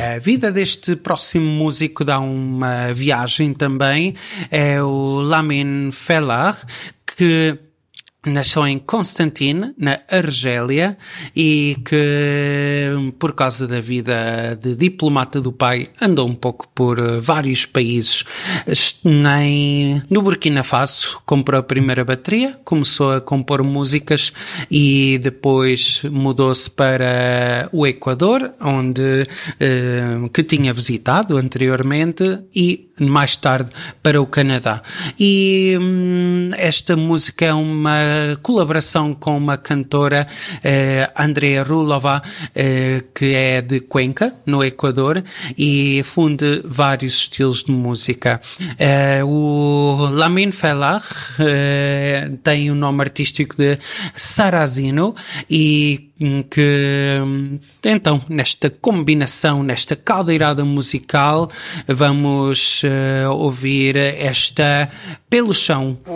A vida deste próximo músico dá uma viagem também. É o Lamin Fellah, que nasceu em Constantine, na Argélia, e que, por causa da vida de diplomata do pai, andou um pouco por vários países. No Burkina Faso comprou a primeira bateria, começou a compor músicas e depois mudou-se para o Equador, que tinha visitado anteriormente, e mais tarde para o Canadá. E esta música é uma colaboração com uma cantora, Andrea Rulova, que é de Cuenca, no Equador, e funde vários estilos de música. O Lamin Fellah tem o nome artístico de Sarrazino, e que então nesta combinação, nesta caldeirada musical, vamos ouvir esta Pelo Chão.